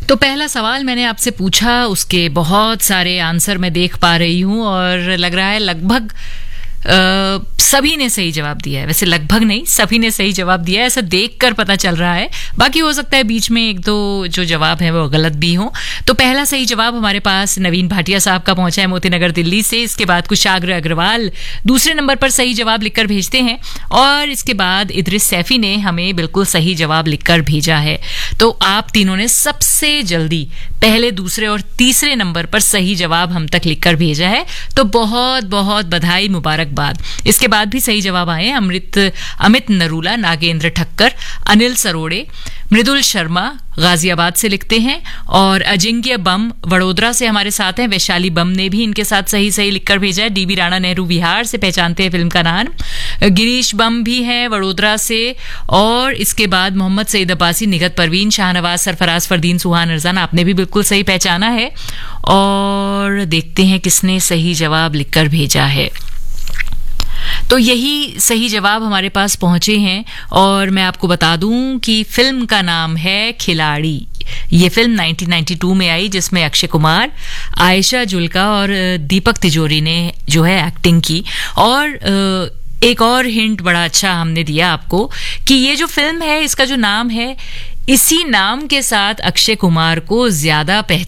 तो पहला सवाल मैंने आपसे पूछा, उसके बहुत सारे आंसर मैं देख पा रही हूं और लग रहा है लगभग सभी ने सही जवाब दिया है। वैसे लगभग नहीं, सभी ने सही जवाब दिया है, ऐसा देखकर पता चल रहा है। बाकी हो सकता है बीच में एक दो जो जवाब है वो गलत भी हो। तो पहला सही जवाब हमारे पास नवीन भाटिया साहब का पहुंचा है मोतीनगर दिल्ली से। इसके बाद कुशाग्र अग्रवाल दूसरे नंबर पर सही जवाब लिखकर भेजते हैं और इसके बाद इद्रिस सैफी ने हमें बिल्कुल सही जवाब लिखकर भेजा है। तो आप तीनों ने सबसे जल्दी पहले, दूसरे और तीसरे नंबर पर सही जवाब हम तक लिखकर भेजा है। तो बहुत बहुत बधाई, मुबारकबाद। इसके बाद भी सही जवाब आए अमित नरूला, नागेंद्र ठक्कर, अनिल सरोड़े, मृदुल शर्मा गाजियाबाद से लिखते हैं और अजिंक्य बम वडोदरा से हमारे साथ हैं। वैशाली बम ने भी इनके साथ सही लिखकर भेजा है। डीबी राणा नेहरू विहार से पहचानते हैं फिल्म का नाम। गिरीश बम भी है वडोदरा से और इसके बाद मोहम्मद सईद अब्बासी, निगत परवीन, शाहनवाज, सरफराज, फरदीन, सुहान अरजान, आपने भी बिल्कुल सही पहचाना है। और देखते हैं किसने सही जवाब लिखकर भेजा है। तो यही सही जवाब हमारे पास पहुंचे हैं और मैं आपको बता दूं कि फिल्म का नाम है खिलाड़ी। ये फिल्म 1992 में आई जिसमें अक्षय कुमार, आयशा जुल्का और दीपक तिजोरी ने जो है एक्टिंग की। और एक और हिंट बड़ा अच्छा हमने दिया आपको कि ये जो फिल्म है, इसका जो नाम है, इसी नाम के साथ अक्षय कुमार को ज्यादा